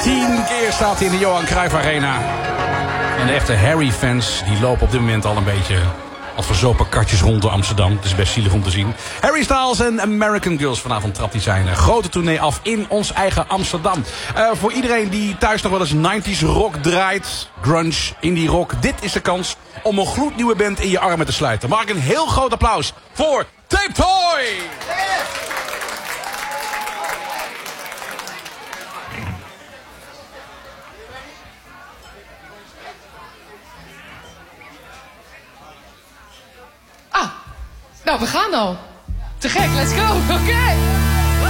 10 keer staat hij in de Johan Cruijff Arena. En de echte Harry-fans die lopen op dit moment al een beetje als verzopen katjes rond door Amsterdam. Het is best zielig om te zien. Harry Styles en American Girls. Vanavond trapt hij zijn grote tournee af in ons eigen Amsterdam. Voor iedereen die thuis nog wel eens 90s rock draait, grunge, indie rock. Dit is de kans om een gloednieuwe band in je armen te sluiten. Mag ik een heel groot applaus voor Tape Toy! Nou, we gaan al. Te gek, let's go. Oké.